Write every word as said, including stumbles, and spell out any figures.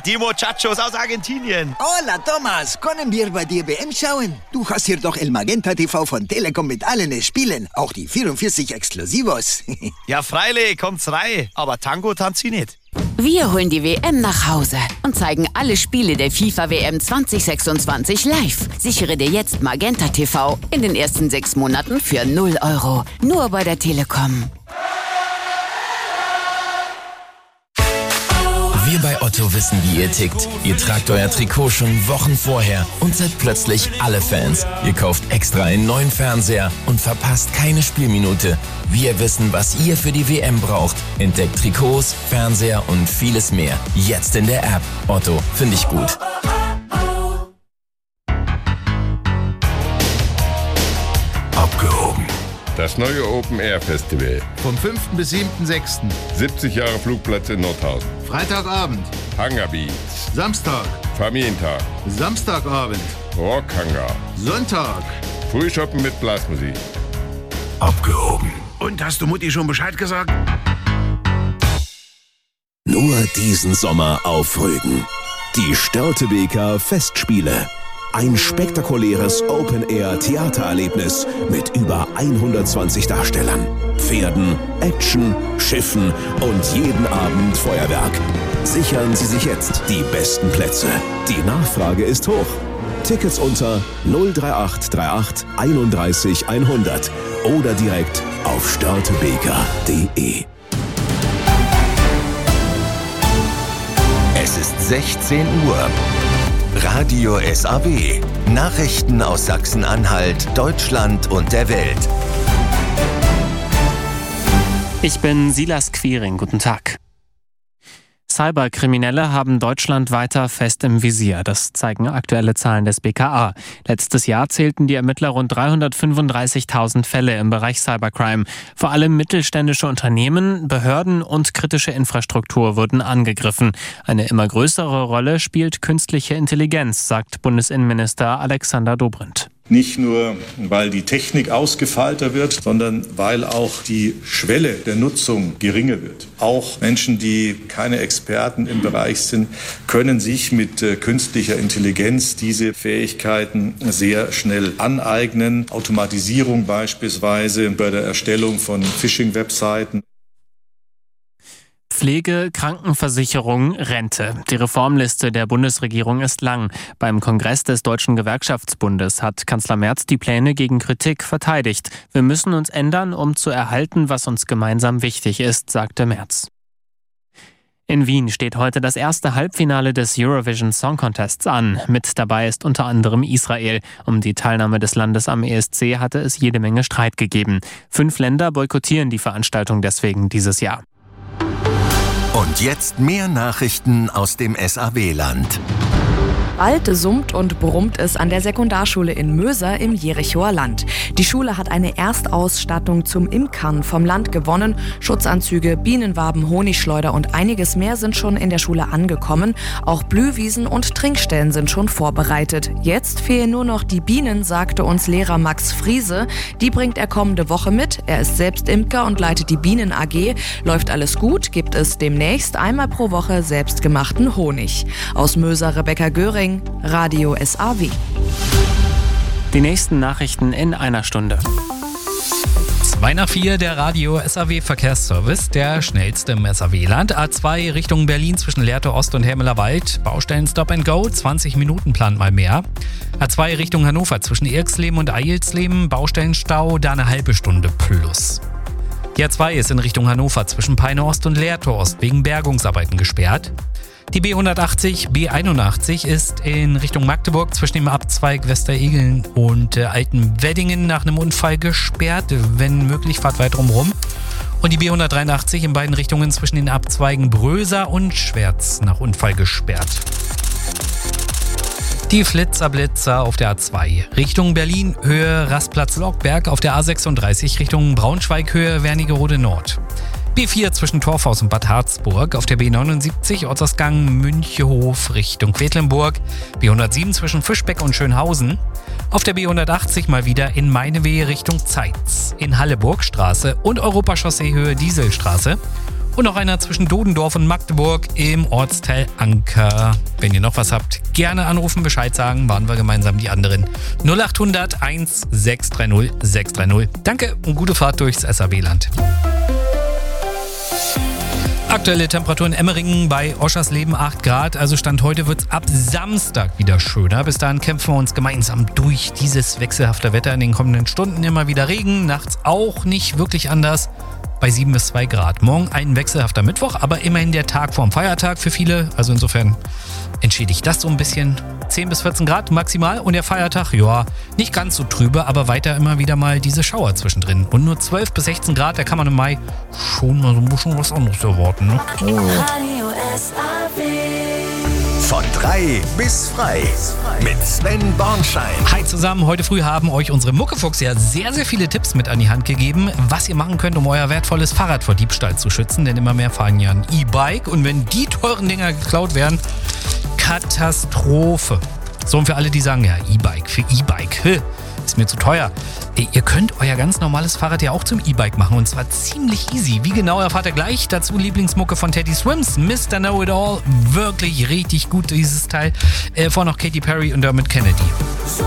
die Muchachos aus Argentinien. Hola, Thomas. Können wir bei dir W M schauen? Du hast hier doch El Magenta T V von Telekom mit allen Spielen. Auch die vierundvierzig Exklusivos. Ja, freilich, kommt's rein. Aber Tango tanzt sie nicht. Wir holen die W M nach Hause und zeigen alle Spiele der FIFA W M zwanzig sechsundzwanzig live. Sichere dir jetzt Magenta T V in den ersten sechs Monaten für null Euro. Nur bei der Telekom. Wir bei Otto wissen, wie ihr tickt. Ihr tragt euer Trikot schon Wochen vorher und seid plötzlich alle Fans. Ihr kauft extra einen neuen Fernseher und verpasst keine Spielminute. Wir wissen, was ihr für die W M braucht. Entdeckt Trikots, Fernseher und vieles mehr. Jetzt in der App. Otto, finde ich gut. Abgehoben. Das neue Open Air Festival. Vom fünften bis siebten sechsten siebzig Jahre Flugplatz in Nordhausen. Freitagabend. Hangar Beats. Samstag. Familientag. Samstagabend. Rockhangar. Sonntag. Frühshoppen mit Blasmusik. Abgehoben. Und hast du Mutti schon Bescheid gesagt? Nur diesen Sommer auf Rügen. Die Störtebeker Festspiele. Ein spektakuläres Open-Air-Theatererlebnis mit über hundertzwanzig Darstellern, Pferden, Action, Schiffen und jeden Abend Feuerwerk. Sichern Sie sich jetzt die besten Plätze. Die Nachfrage ist hoch. Tickets unter null drei acht drei acht einunddreißig hundert oder direkt auf störtebeker punkt de. Es ist sechzehn Uhr. Radio S A W. Nachrichten aus Sachsen-Anhalt, Deutschland und der Welt. Ich bin Silas Quiring. Guten Tag. Cyberkriminelle haben Deutschland weiter fest im Visier. Das zeigen aktuelle Zahlen des B K A. Letztes Jahr zählten die Ermittler rund dreihundertfünfunddreißigtausend Fälle im Bereich Cybercrime. Vor allem mittelständische Unternehmen, Behörden und kritische Infrastruktur wurden angegriffen. Eine immer größere Rolle spielt künstliche Intelligenz, sagt Bundesinnenminister Alexander Dobrindt. Nicht nur, weil die Technik ausgefeilter wird, sondern weil auch die Schwelle der Nutzung geringer wird. Auch Menschen, die keine Experten im Bereich sind, können sich mit äh, künstlicher Intelligenz diese Fähigkeiten sehr schnell aneignen. Automatisierung beispielsweise bei der Erstellung von Phishing-Webseiten. Pflege, Krankenversicherung, Rente. Die Reformliste der Bundesregierung ist lang. Beim Kongress des Deutschen Gewerkschaftsbundes hat Kanzler Merz die Pläne gegen Kritik verteidigt. Wir müssen uns ändern, um zu erhalten, was uns gemeinsam wichtig ist, sagte Merz. In Wien steht heute das erste Halbfinale des Eurovision Song Contests an. Mit dabei ist unter anderem Israel. Um die Teilnahme des Landes am E S C hatte es jede Menge Streit gegeben. Fünf Länder boykottieren die Veranstaltung deswegen dieses Jahr. Und jetzt mehr Nachrichten aus dem S A W-Land. Bald summt und brummt es an der Sekundarschule in Möser im Jerichoer Land. Die Schule hat eine Erstausstattung zum Imkern vom Land gewonnen. Schutzanzüge, Bienenwaben, Honigschleuder und einiges mehr sind schon in der Schule angekommen. Auch Blühwiesen und Trinkstellen sind schon vorbereitet. Jetzt fehlen nur noch die Bienen, sagte uns Lehrer Max Friese. Die bringt er kommende Woche mit. Er ist selbst Imker und leitet die Bienen A G. Läuft alles gut, gibt es demnächst einmal pro Woche selbstgemachten Honig. Aus Möser Rebecca Göring, Radio S A W. Die nächsten Nachrichten in einer Stunde. zwei nach vier, der Radio S A W Verkehrsservice, der schnellste im S A W-Land. A zwei Richtung Berlin zwischen Lehrte Ost und Hermelerwald. Baustellen Stop and Go, zwanzig Minuten plant mal mehr. A zwei Richtung Hannover zwischen Irxleben und Eilsleben. Baustellenstau, da eine halbe Stunde plus. Die A zwei ist in Richtung Hannover zwischen Peine Ost und Lehrte Ost wegen Bergungsarbeiten gesperrt. Die B hundertachtzig, B einundachtzig ist in Richtung Magdeburg zwischen dem Abzweig Westeregeln und äh, Altenweddingen nach einem Unfall gesperrt. Wenn möglich, fahrt weit drumherum. Und die B hundertdreiundachtzig in beiden Richtungen zwischen den Abzweigen Bröser und Schwerz nach Unfall gesperrt. Die Flitzerblitzer auf der A zwei. Richtung Berlin, Höhe Rastplatz-Lockberg, auf der A sechsunddreißig Richtung Braunschweig, Höhe Wernigerode Nord. B vier zwischen Torfhaus und Bad Harzburg, auf der B neunundsiebzig Ortsausgang Münchehof Richtung Quedlinburg, B hundertsieben zwischen Fischbeck und Schönhausen, auf der B hundertachtzig mal wieder in Meinewehe Richtung Zeitz, in Halleburgstraße und Europachaussee Höhe Dieselstraße Und noch einer zwischen Dodendorf und Magdeburg im Ortsteil Anker. Wenn ihr noch was habt, gerne anrufen, Bescheid sagen, waren wir gemeinsam die anderen. null acht hundert eins sechs drei null sechs drei null. Danke und gute Fahrt durchs S A W-Land. Aktuelle Temperatur in Emmeringen bei Oschersleben acht Grad. Also Stand heute wird es ab Samstag wieder schöner. Bis dahin kämpfen wir uns gemeinsam durch dieses wechselhafte Wetter. In den kommenden Stunden immer wieder Regen, nachts auch nicht wirklich anders. Bei sieben bis zwei Grad. Morgen ein wechselhafter Mittwoch, aber immerhin der Tag vorm Feiertag für viele. Also insofern entschädigt das so ein bisschen. zehn bis vierzehn Grad maximal und der Feiertag, ja, nicht ganz so trübe, aber weiter immer wieder mal diese Schauer zwischendrin. Und nur zwölf bis sechzehn Grad, da kann man im Mai schon mal so ein bisschen was anderes erwarten. Ne? Von drei bis frei mit Sven Bornschein. Hi zusammen, heute früh haben euch unsere Muckefuchs ja sehr, sehr viele Tipps mit an die Hand gegeben, was ihr machen könnt, um euer wertvolles Fahrrad vor Diebstahl zu schützen, denn immer mehr fahren ja ein E-Bike und wenn die teuren Dinger geklaut werden, Katastrophe. So, und für alle, die sagen, ja, E-Bike, für E-Bike, ist mir zu teuer. Ihr könnt euer ganz normales Fahrrad ja auch zum E-Bike machen und zwar ziemlich easy. Wie genau erfahrt ihr gleich. Dazu Lieblingsmucke von Teddy Swims, Mister Know-It-All. Wirklich richtig gut dieses Teil. Äh, vorher noch Katy Perry und Dermot Kennedy.